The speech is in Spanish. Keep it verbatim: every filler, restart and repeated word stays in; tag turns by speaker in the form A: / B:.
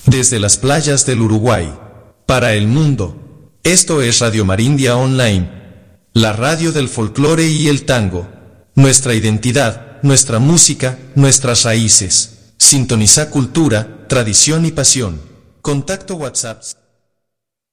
A: Desde las playas del Uruguay, para el mundo, esto es Radio Marindia Online, la radio del folclore y el tango. Nuestra identidad, nuestra música, nuestras raíces. Sintoniza cultura, tradición y pasión. Contacto WhatsApp